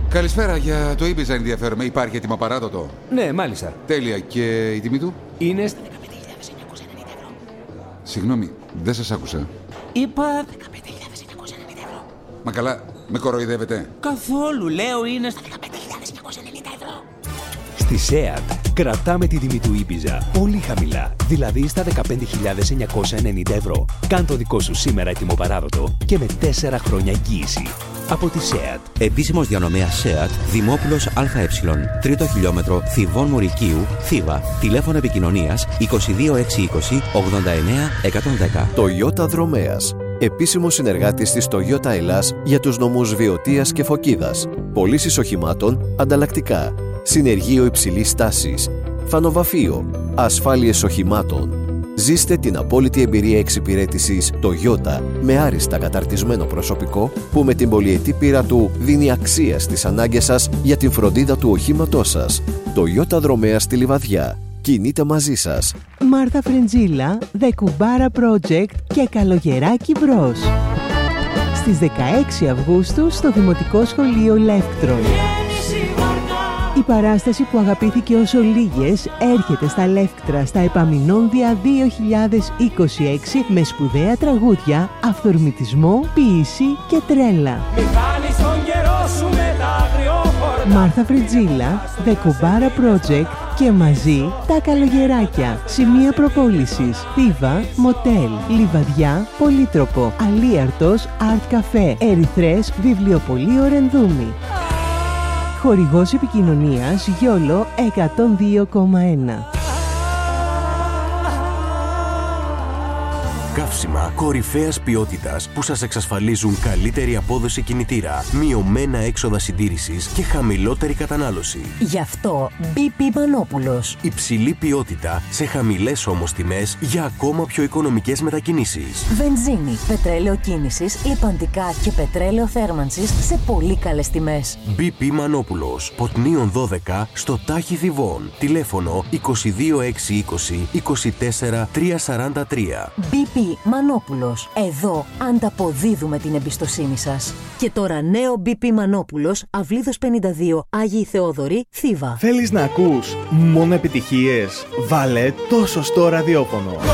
Καλησπέρα, για το Ibiza ενδιαφέρομαι. Υπάρχει έτοιμο παράδοτο? Ναι, μάλιστα. Τέλεια. Και η τιμή του? Είναι στα 15.990 ευρώ. Συγγνώμη, δεν σας άκουσα. Είπα 15.990 ευρώ. Μα καλά, με κοροϊδεύετε? Καθόλου, λέω είναι στα 15.990 ευρώ. Στη ΣΕΑΤ κρατάμε τη τιμή του Ibiza πολύ χαμηλά, δηλαδή στα 15.990 ευρώ. Κάν το δικό σου σήμερα έτοιμο παράδοτο και με 4 χρόνια εγγύηση. Από τη ΣΕΑΤ. Επίσημος διανομέας ΣΕΑΤ, Δημόπουλος ΑΕ, 3ο χιλιόμετρο, Θηβών Μουρικίου, Θήβα. Τηλέφωνο επικοινωνίας 22620 89 110. Toyota Δρομέας. Επίσημος συνεργάτης της Toyota Ελλάς για τους νομούς Βιωτίας και Φωκίδας. Πωλήσεις οχημάτων, ανταλλακτικά. Συνεργείο υψηλής τάσης. Φανοβαφείο. Ασφάλειες οχημάτων. Ζήστε την απόλυτη εμπειρία εξυπηρέτησης Toyota με άριστα καταρτισμένο προσωπικό που με την πολυετή πείρα του δίνει αξία στις ανάγκες σας για την φροντίδα του οχήματός σας. Toyota Δρομέας στη Λιβαδιά. Κινείται μαζί σας. Μάρθα Φρεντζίλα, The Κουμπάρα Project και Καλογεράκι Μπρος. Στις 16 Αυγούστου στο Δημοτικό Σχολείο Λεύκτρων. Η παράσταση που αγαπήθηκε όσο λίγες έρχεται στα Λεύκτρα στα Επαμινόνδια 2026 με σπουδαία τραγούδια, αυθορμητισμό, ποίηση και τρέλα. Μάρθα Φρεντζίλα, The Κουμπάρα Project και μαζί τα Καλογεράκια. Σημεία προπόλησης: Θήβα, Μοτέλ, Λιβαδιά, Πολύτροπο, Αλίαρτος, Art Café, Ερυθρές, Βιβλιοπωλείο Ρενδούμη. Χορηγός επικοινωνίας Γιόλο 102,1. Καύσιμα κορυφαίας ποιότητας που σας εξασφαλίζουν καλύτερη απόδοση κινητήρα, μειωμένα έξοδα συντήρησης και χαμηλότερη κατανάλωση. Γι' αυτό BP Μανόπουλος. Υψηλή ποιότητα σε χαμηλές όμως τιμές για ακόμα πιο οικονομικές μετακινήσεις. Βενζίνη, πετρέλαιο κίνησης, λιπαντικά και πετρέλαιο θέρμανσης σε πολύ καλές τιμές. BP Μανόπουλος, Ποτνίων 12 στο Τάχι Θηβών. Τηλέφωνο 22620 24 343. BP Μανόπουλος. Εδώ ανταποδίδουμε την εμπιστοσύνη σας. Και τώρα νέο BP Μανόπουλος, Αυλίδος 52, Άγιοι Θεόδωροι, Θήβα. Θέλεις να ακούς μόνο επιτυχίες? Βάλε το σωστό ραδιόφωνο.